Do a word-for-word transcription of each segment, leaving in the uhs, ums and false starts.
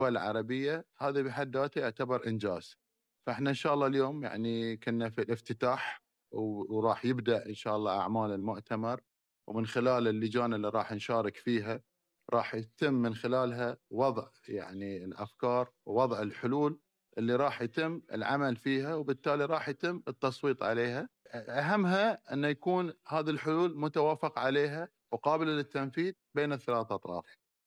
العربية، هذا بحد ذاته يعتبر إنجاز. فإحنا إن شاء الله اليوم يعني كنا في الافتتاح و وراح يبدأ إن شاء الله أعمال المؤتمر، ومن خلال اللجان اللي راح نشارك فيها راح يتم من خلالها وضع يعني الأفكار ووضع الحلول اللي راح يتم العمل فيها، وبالتالي راح يتم التصويت عليها. أهمها أن يكون هذه الحلول متوافق عليها وقابلة للتنفيذ بين الثلاث أطراف.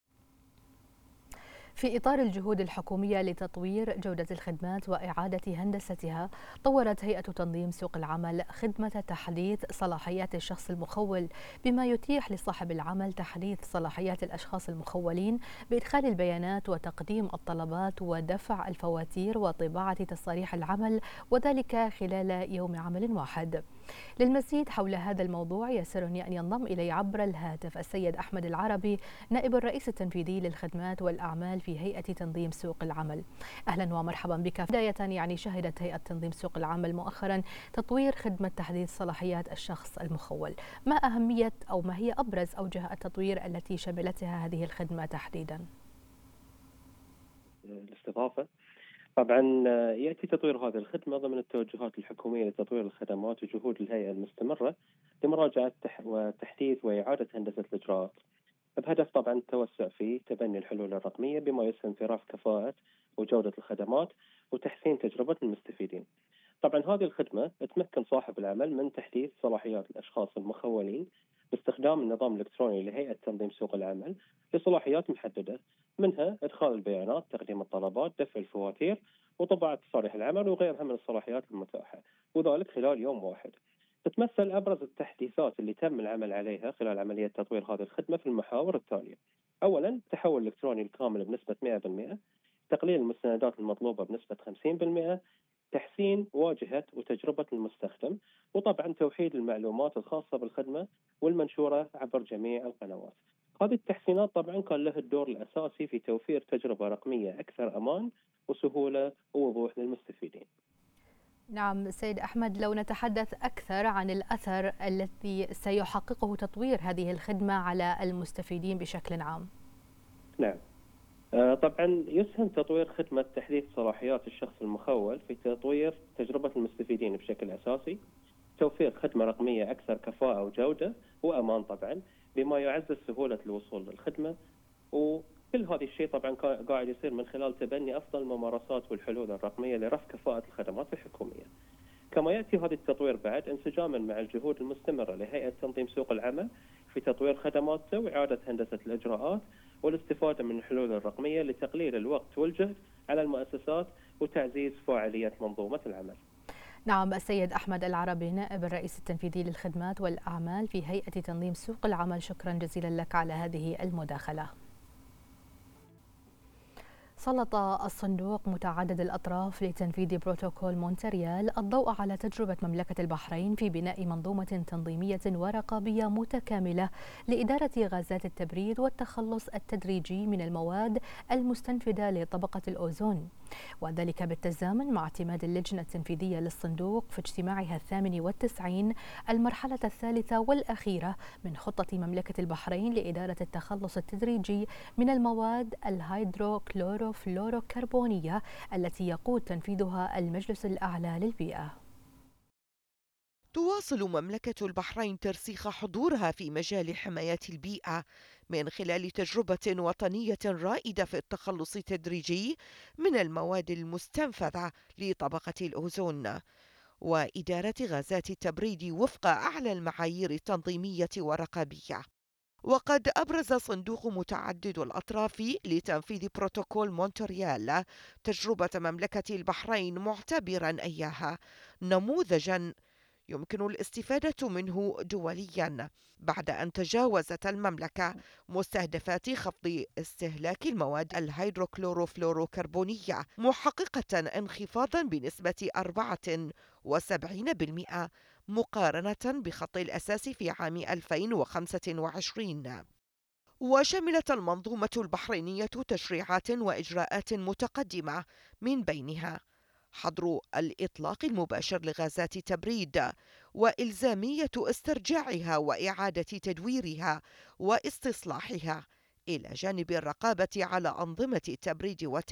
في إطار الجهود الحكومية لتطوير جودة الخدمات وإعادة هندستها، طورت هيئة تنظيم سوق العمل خدمة تحديث صلاحيات الشخص المخول، بما يتيح لصاحب العمل تحديث صلاحيات الأشخاص المخولين بإدخال البيانات وتقديم الطلبات ودفع الفواتير وطباعة تصاريح العمل، وذلك خلال يوم عمل واحد. للمزيد حول هذا الموضوع يسرني أن ينضم إلي عبر الهاتف السيد أحمد العربي، نائب الرئيس التنفيذي للخدمات والأعمال في هيئة تنظيم سوق العمل. أهلا ومرحبا بك. بداية يعني شهدت هيئة تنظيم سوق العمل مؤخرا تطوير خدمة تحديث صلاحيات الشخص المخول، ما أهمية أو ما هي أبرز أوجه التطوير التي شملتها هذه الخدمة تحديدا؟ الاستضافة طبعا يأتي تطوير هذه الخدمة ضمن التوجهات الحكومية لتطوير الخدمات وجهود الهيئة المستمرة لمراجعة وتحديث وإعادة هندسة الإجراءات، بهدف طبعا التوسع في تبني الحلول الرقمية بما يسهم في رفع كفاءة وجودة الخدمات وتحسين تجربة المستفيدين. طبعا هذه الخدمة تمكن صاحب العمل من تحديث صلاحيات الأشخاص المخولين باستخدام النظام الإلكتروني لهيئة تنظيم سوق العمل لصلاحيات محددة، منها إدخال البيانات، تقديم الطلبات، دفع الفواتير، وطباعة تصاريح العمل وغيرها من الصلاحيات المتاحة، وذلك خلال يوم واحد. تتمثل أبرز التحديثات اللي تم العمل عليها خلال عملية تطوير هذه الخدمة في المحاور التالية: أولا، تحول الإلكتروني الكامل بنسبة مئة بالمئة، تقليل المستندات المطلوبة بنسبة خمسين بالمئة، تحسين واجهة وتجربة المستخدم، وطبعا توحيد المعلومات الخاصة بالخدمة والمنشورة عبر جميع القنوات. هذه التحسينات طبعا كان لها الدور الأساسي في توفير تجربة رقمية أكثر أمان وسهولة ووضوح للمستفيدين. نعم سيد أحمد، لو نتحدث أكثر عن الأثر الذي سيحققه تطوير هذه الخدمة على المستفيدين بشكل عام. نعم، آه طبعا يسهم تطوير خدمة تحديث صلاحيات الشخص المخول في تطوير تجربة المستفيدين بشكل أساسي، توفير خدمة رقمية أكثر كفاءة وجودة وأمان طبعا، بما يعزز سهولة الوصول للخدمة، وكل هذا الشيء طبعا قاعد يصير من خلال تبني أفضل الممارسات والحلول الرقمية لرفع كفاءة الخدمات الحكومية. كما يأتي هذا التطوير بعد انسجاما مع الجهود المستمرة لهيئة تنظيم سوق العمل في تطوير خدماته وإعادة هندسة الإجراءات والاستفادة من الحلول الرقمية لتقليل الوقت والجهد على المؤسسات وتعزيز فاعلية منظومة العمل. نعم، السيد أحمد العربي، نائب الرئيس التنفيذي للخدمات والأعمال في هيئة تنظيم سوق العمل، شكرا جزيلا لك على هذه المداخلة. سلط الصندوق متعدد الأطراف لتنفيذ بروتوكول مونتريال الضوء على تجربة مملكة البحرين في بناء منظومة تنظيمية ورقابية متكاملة لإدارة غازات التبريد والتخلص التدريجي من المواد المستنفذة لطبقة الأوزون، وذلك بالتزامن مع اعتماد اللجنة التنفيذية للصندوق في اجتماعها الثامن والتسعين المرحلة الثالثة والأخيرة من خطة مملكة البحرين لإدارة التخلص التدريجي من المواد الهيدروكلوروفلوروكربونية التي يقود تنفيذها المجلس الأعلى للبيئة. تواصل مملكة البحرين ترسيخ حضورها في مجال حماية البيئة من خلال تجربة وطنية رائدة في التخلص التدريجي من المواد المستنفذة لطبقة الأوزون وإدارة غازات التبريد وفق أعلى المعايير التنظيمية والرقابية. وقد أبرز صندوق متعدد الأطراف لتنفيذ بروتوكول مونتريال تجربة مملكة البحرين معتبرا إياها نموذجا يمكن الاستفادة منه دوليا، بعد أن تجاوزت المملكة مستهدفات خفض استهلاك المواد الهيدروكلوروفلوروكربونية، محققة انخفاضا بنسبة أربعة وسبعين بالمئة مقارنة بخط الأساس في عام ألفين وخمسة وعشرين. وشملت المنظومة البحرينية تشريعات وإجراءات متقدمة، من بينها حظر الإطلاق المباشر لغازات تبريد وإلزامية استرجاعها وإعادة تدويرها واستصلاحها، إلى جانب الرقابة على أنظمة التبريد والتكييف